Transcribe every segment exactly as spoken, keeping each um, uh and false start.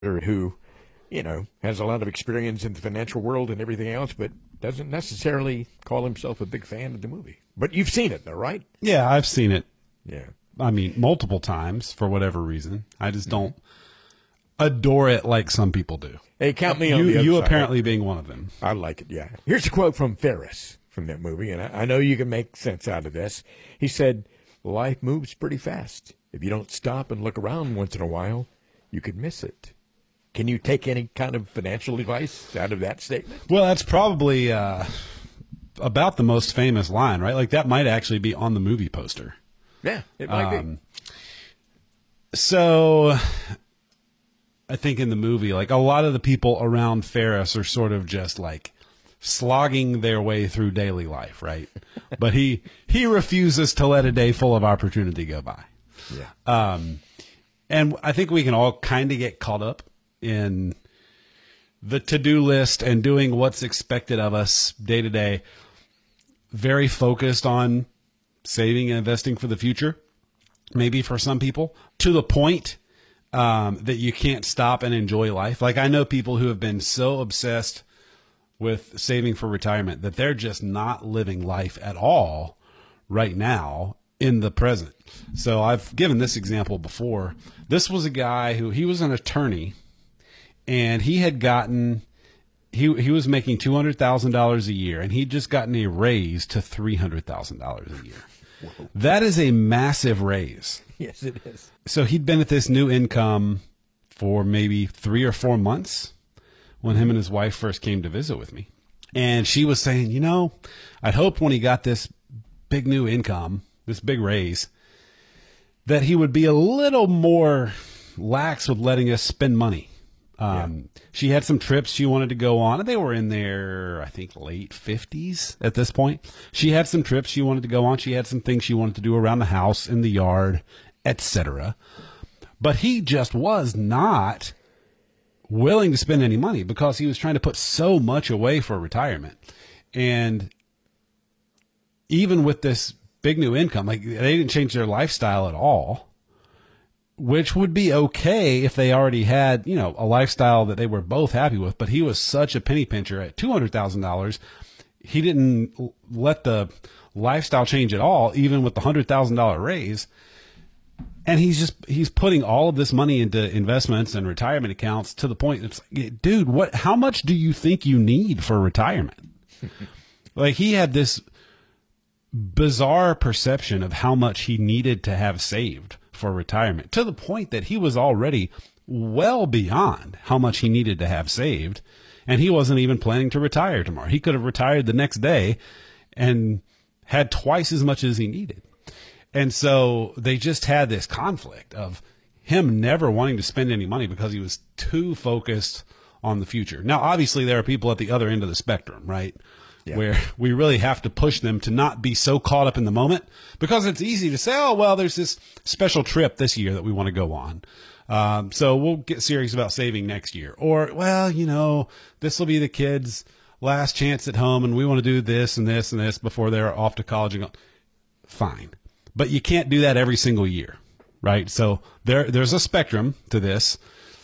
who, you know, has a lot of experience in the financial world and everything else, but doesn't necessarily call himself a big fan of the movie. But you've seen it, though, right? Yeah, I've seen it. Yeah. I mean, multiple times for whatever reason. I just don't adore it like some people do. Hey, count me on You, the other you side. apparently being one of them. I like it, yeah. Here's a quote from Ferris from that movie, and I, I know you can make sense out of this. He said, "Life moves pretty fast. If you don't stop and look around once in a while, you could miss it." Can you take any kind of financial advice out of that statement? Well, that's probably uh, about the most famous line, right? Like that might actually be on the movie poster. Yeah, it might Um, So I think in the movie, like a lot of the people around Ferris are sort of just like slogging their way through daily life, right? But he he refuses to let a day full of opportunity go by. be. Yeah. Um, and I think we can all kind of get caught up in the to-do list and doing what's expected of us day to day, very focused on saving and investing for the future, maybe for some people, to the point um, that you can't stop and enjoy life. Like I know people who have been so obsessed with saving for retirement that they're just not living life at all right now in the present. So I've given this example before. This was a guy who, he was an attorney, and he had gotten, he he was making two hundred thousand dollars a year, and he'd just gotten a raise to three hundred thousand dollars a year. Whoa. That is a massive raise. Yes, it is. So he'd been at this new income for maybe three or four months when him and his wife first came to visit with me. And she was saying, you know, I'd hoped when he got this big new income, this big raise, that he would be a little more lax with letting us spend money. Um, yeah. She had some trips she wanted to go on, and they were in their, I think, late fifties at this point. She had some trips she wanted to go on. She had some things she wanted to do around the house, in the yard, et cetera. But he just was not willing to spend any money because he was trying to put so much away for retirement. And even with this big new income, like they didn't change their lifestyle at all, which would be okay if they already had, you know, a lifestyle that they were both happy with. But he was such a penny pincher at two hundred thousand dollars. He didn't let the lifestyle change at all, even with the one hundred thousand dollars raise. And he's just, he's putting all of this money into investments and retirement accounts to the point it's like, dude, what, how much do you think you need for retirement? Like he had this bizarre perception of how much he needed to have saved for retirement, to the point that he was already well beyond how much he needed to have saved. And he wasn't even planning to retire tomorrow. He could have retired the next day and had twice as much as he needed. And so they just had this conflict of him never wanting to spend any money because he was too focused on the future. Now, obviously there are people at the other end of the spectrum, right? Yeah. Where we really have to push them to not be so caught up in the moment, because it's easy to say, oh, well, there's this special trip this year that we want to go on. Um, so we'll get serious about saving next year. Or, well, you know, this will be the kids' last chance at home and we want to do this and this and this before they're off to college and go. Fine. But you can't do that every single year, right? So there, there's a spectrum to this.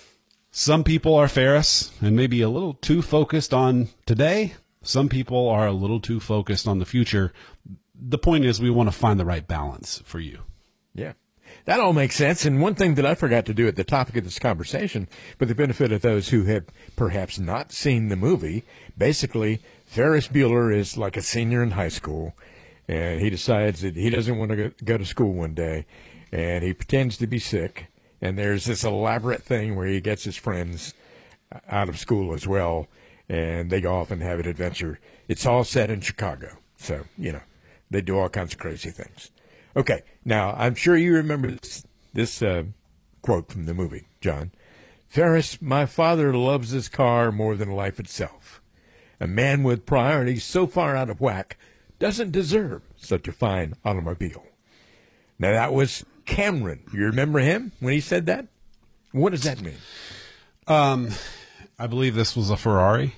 Some people are Ferris and maybe a little too focused on today. Some people are a little too focused on the future. The point is we want to find the right balance for you. Yeah, that all makes sense. And one thing that I forgot to do at the topic of this conversation, for the benefit of those who have perhaps not seen the movie, basically Ferris Bueller is like a senior in high school, and he decides that he doesn't want to go to school one day, and he pretends to be sick. And there's this elaborate thing where he gets his friends out of school as well, and they go off and have an adventure. It's all set in Chicago. So, you know, they do all kinds of crazy things. Okay, now, I'm sure you remember this, this uh, quote from the movie, John. Ferris, my father loves his car more than life itself. A man with priorities so far out of whack doesn't deserve such a fine automobile. Now, that was Cameron. You remember him when he said that? What does that mean? Um... I believe this was a Ferrari.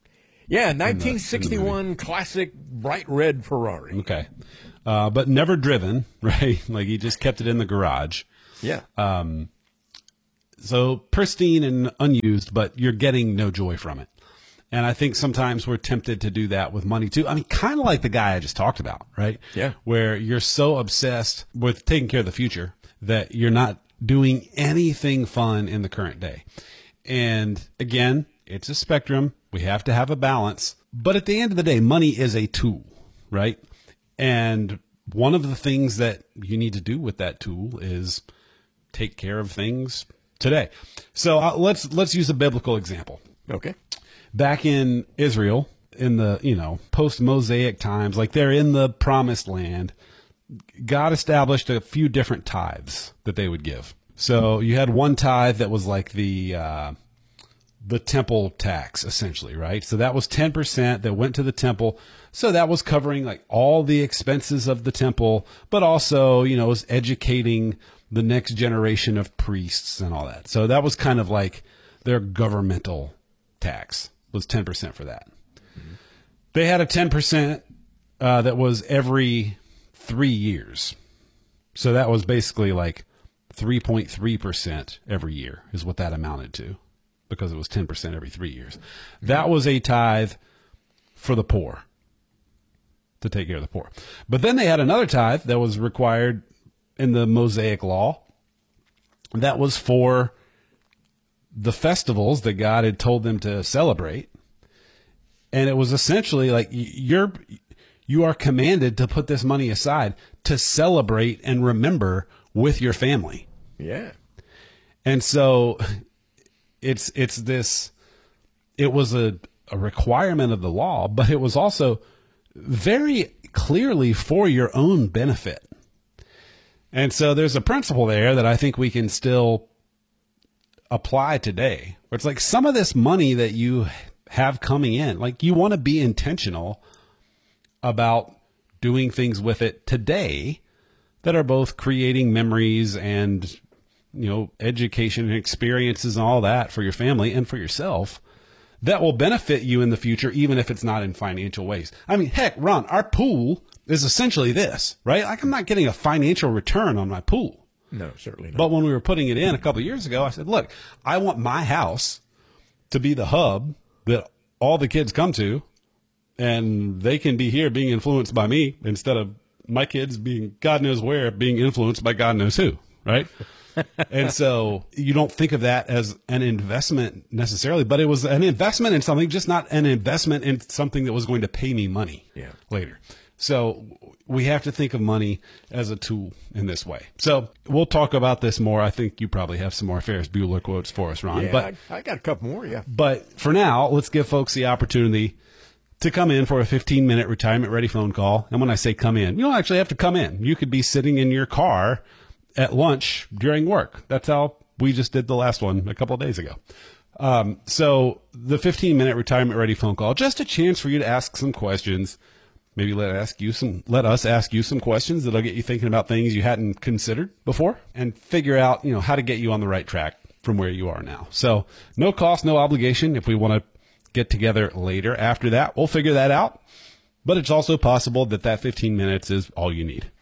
Yeah, nineteen sixty-one in the, in the classic bright red Ferrari. Okay. Uh, but never driven, right? Like he just kept it in the garage. Yeah. Um, So pristine and unused, but you're getting no joy from it. And I think sometimes we're tempted to do that with money too. I mean, kind of like the guy I just talked about, right? Yeah. Where you're so obsessed with taking care of the future that you're not doing anything fun in the current day. And again, it's a spectrum. We have to have a balance. But at the end of the day, money is a tool, right? And one of the things that you need to do with that tool is take care of things today. So uh, let's let's use a biblical example. Okay. Back in Israel, in the, you know, post-Mosaic times, like they're in the promised land, God established a few different tithes that they would give. So you had one tithe that was like the uh, the temple tax, essentially, right? So that was ten percent that went to the temple. So that was covering like all the expenses of the temple, but also, you know, was educating the next generation of priests and all that. So that was kind of like their governmental tax. Was ten percent for that. Mm-hmm. They had a ten percent uh, that was every three years. So that was basically like three point three percent every year is what that amounted to, because it was ten percent every three years. Mm-hmm. That was a tithe for the poor, to take care of the poor. But then they had another tithe that was required in the Mosaic law. That was for the festivals that God had told them to celebrate. And it was essentially like you're, you are commanded to put this money aside to celebrate and remember with your family. Yeah. And so it's, it's this, it was a, a requirement of the law, but it was also very clearly for your own benefit. And so there's a principle there that I think we can still apply today, where it's like some of this money that you have coming in, like you want to be intentional about doing things with it today that are both creating memories and, you know, education and experiences and all that for your family and for yourself that will benefit you in the future, even if it's not in financial ways. I mean, heck, Ron, our pool is essentially this, right? Like I'm not getting a financial return on my pool. No, certainly not. But when we were putting it in a couple of years ago, I said, look, I want my house to be the hub that all the kids come to, and they can be here being influenced by me instead of my kids being God knows where, being influenced by God knows who, right? And so you don't think of that as an investment necessarily, but it was an investment in something, just not an investment in something that was going to pay me money yeah. later. So we have to think of money as a tool in this way. So we'll talk about this more. I think you probably have some more Ferris Bueller quotes for us, Ron. Yeah, but I, I got a couple more, yeah. But for now, let's give folks the opportunity to come in for a fifteen minute retirement ready phone call. And when I say come in, you don't actually have to come in. You could be sitting in your car at lunch during work. That's how we just did the last one a couple of days ago. Um, so the fifteen minute retirement ready phone call, just a chance for you to ask some questions. Maybe let ask you some, let us ask you some questions that'll get you thinking about things you hadn't considered before, and figure out, you know, how to get you on the right track from where you are now. So no cost, no obligation. If we want to get together later after that, we'll figure that out. But it's also possible that that fifteen minutes is all you need.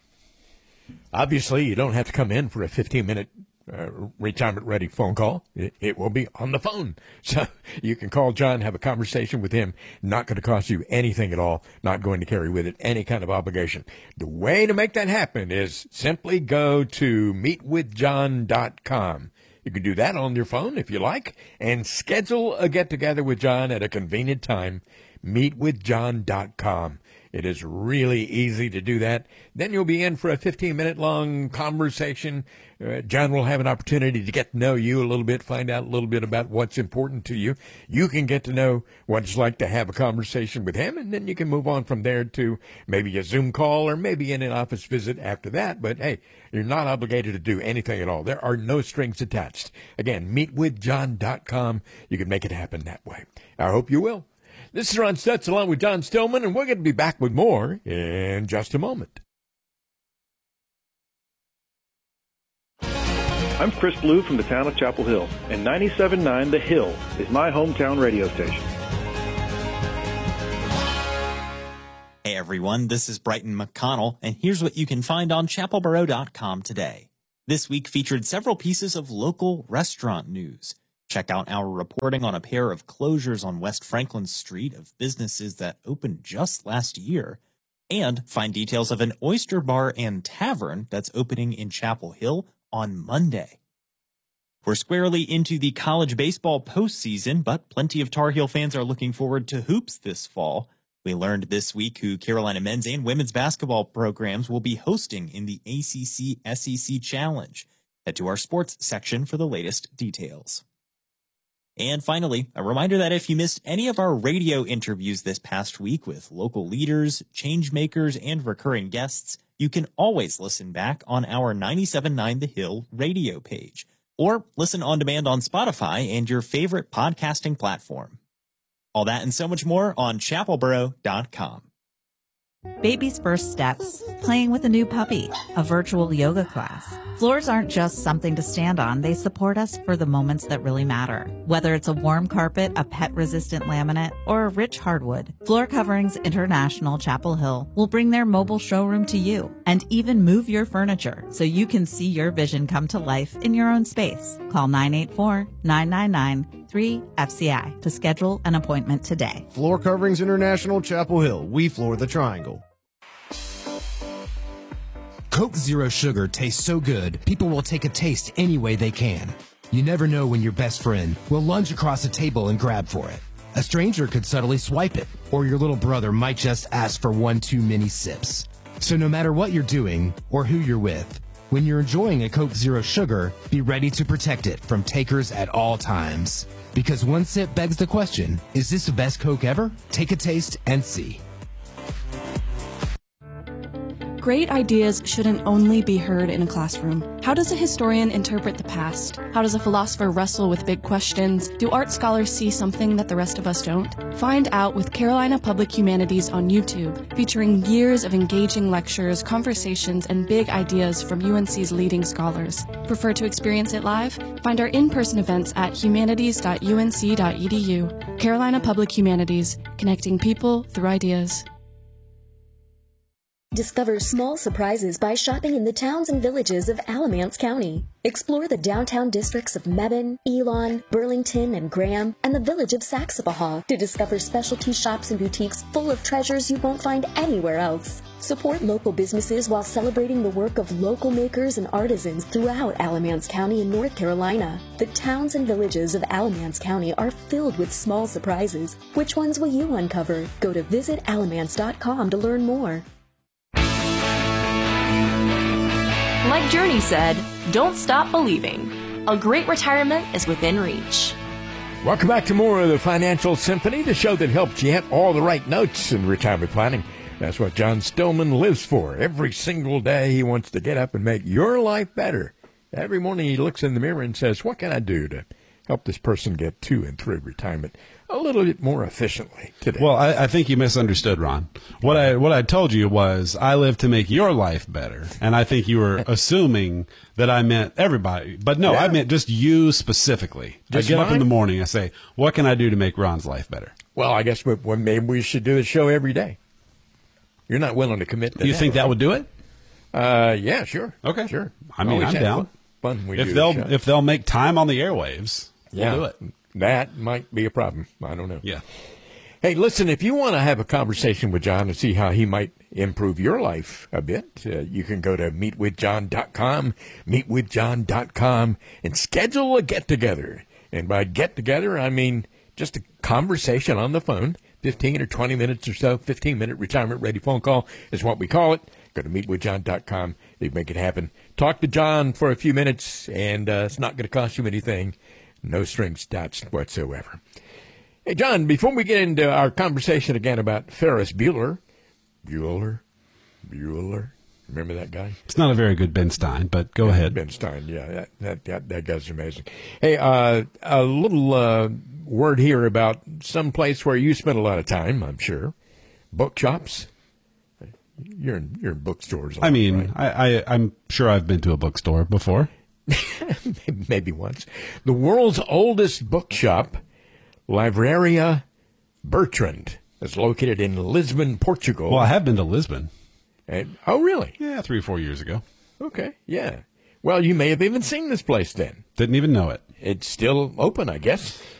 Obviously, you don't have to come in for a fifteen minute uh, retirement ready phone call. It, it will be on the phone. So you can call John, have a conversation with him. Not going to cost you anything at all. Not going to carry with it any kind of obligation. The way to make that happen is simply go to meet with john dot com. You can do that on your phone if you like, and schedule a get-together with John at a convenient time. meet with john dot com. It is really easy to do that. Then you'll be in for a fifteen minute long conversation. Uh, John will have an opportunity to get to know you a little bit, find out a little bit about what's important to you. You can get to know what it's like to have a conversation with him, and then you can move on from there to maybe a Zoom call or maybe in an office visit after that. But hey, you're not obligated to do anything at all. There are no strings attached. Again, meet with john dot com. You can make it happen that way. I hope you will. This is Ron Stutz along with John Stillman, and we're going to be back with more in just a moment. I'm Chris Blue from the town of Chapel Hill, and ninety-seven point nine The Hill is my hometown radio station. Hey everyone, this is Brighton McConnell, and here's what you can find on chapel borough dot com today. this week featured several pieces of local restaurant news. Check out our reporting on a pair of closures on West Franklin Street of businesses that opened just last year, and find details of an oyster bar and tavern that's opening in Chapel Hill on Monday. We're squarely into the college baseball postseason, but plenty of Tar Heel fans are looking forward to hoops this fall. We learned this week who Carolina men's and women's basketball programs will be hosting in the A C C S E C Challenge. Head to our sports section for the latest details. And finally, a reminder that if you missed any of our radio interviews this past week with local leaders, change makers, and recurring guests, you can always listen back on our ninety-seven point nine The Hill radio page, or listen on demand on Spotify and your favorite podcasting platform. All that and so much more on chapel boro dot com. Baby's first steps, playing with a new puppy, a virtual yoga class. Floors aren't just something to stand on. They support us for the moments that really matter. Whether it's a warm carpet, a pet-resistant laminate, or a rich hardwood, Floor Coverings International Chapel Hill will bring their mobile showroom to you and even move your furniture so you can see your vision come to life in your own space. Call nine eight four, nine nine nine, three F C I to schedule an appointment today. Floor Coverings International Chapel Hill. We floor the triangle. Coke Zero Sugar tastes so good, people will take a taste any way they can. You never know when your best friend will lunge across a table and grab for it. A stranger could subtly swipe it, or your little brother might just ask for one too many sips. So no matter what you're doing or who you're with, when you're enjoying a Coke Zero Sugar, be ready to protect it from takers at all times. Because one sip begs the question, is this the best Coke ever? Take a taste and see. Great ideas shouldn't only be heard in a classroom. How does a historian interpret the past? How does a philosopher wrestle with big questions? Do art scholars see something that the rest of us don't? Find out with Carolina Public Humanities on YouTube, featuring years of engaging lectures, conversations, and big ideas from U N C's leading scholars. Prefer to experience it live? Find our in-person events at humanities dot u n c dot e d u. Carolina Public Humanities, connecting people through ideas. Discover small surprises by shopping in the towns and villages of Alamance County. Explore the downtown districts of Mebane, Elon, Burlington, and Graham, and the village of Saxapahaw to discover specialty shops and boutiques full of treasures you won't find anywhere else. Support local businesses while celebrating the work of local makers and artisans throughout Alamance County in North Carolina. The towns and villages of Alamance County are filled with small surprises. Which ones will you uncover? Go to visit alamance dot com to learn more. Like Journey said, don't stop believing. A great retirement is within reach. Welcome back to more of the Financial Symphony, the show that helps you hit all the right notes in retirement planning. That's what John Stillman lives for. Every single day he wants to get up and make your life better. Every morning he looks in the mirror and says, what can I do to help this person get to and through retirement a little bit more efficiently today? Well, I, I think you misunderstood, Ron. What I what I told you was I live to make your life better, and I think you were assuming that I meant everybody. But no, yeah. I meant just you specifically. Just I get mine? Up in the morning, I say, what can I do to make Ron's life better? Well, I guess we, well, maybe we should do the show every day. You're not willing to commit to you that. You think that would do it? Uh, yeah, sure. Okay. Sure. I mean, Always I'm down. Fun, fun we if do they'll the if they'll make time on the airwaves, yeah. we'll do it. That might be a problem. I don't know. Yeah. Hey, listen, if you want to have a conversation with John to see how he might improve your life a bit, uh, you can go to meet with john dot com, meet with john dot com, and schedule a get-together. And by get-together, I mean just a conversation on the phone, fifteen or twenty minutes or so, fifteen-minute retirement-ready phone call is what we call it. Go to meet with john dot com. They make it happen. Talk to John for a few minutes, and uh, it's not going to cost you anything. No strings attached whatsoever. Hey, John, before we get into our conversation again about Ferris Bueller, Bueller, Bueller, remember that guy? It's not a very good Ben Stein, but go yeah, ahead. Ben Stein, yeah, that that, that, that guy's amazing. Hey, uh, a little uh, word here about some place where you spend a lot of time, I'm sure, bookshops. You're in, you're in bookstores. A lot, I mean, right? I, I, I'm sure I've been to a bookstore before. Maybe once. The world's oldest bookshop, Livraria Bertrand, is located in Lisbon, Portugal. Well, I have been to Lisbon. And, oh, really? Yeah, three or four years ago. Okay, yeah. Well, you may have even seen this place then. Didn't even know it. It's still open, I guess.